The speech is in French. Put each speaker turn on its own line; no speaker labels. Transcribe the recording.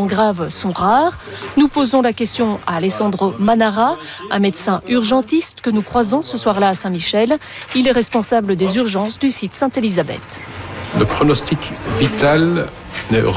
graves sont rares. Nous posons la question à Alessandro Manara, un médecin urgentiste que nous croisons ce soir-là à Saint-Michel. Il est responsable des urgences du site Sainte-Élisabeth.
Le pronostic vital n'est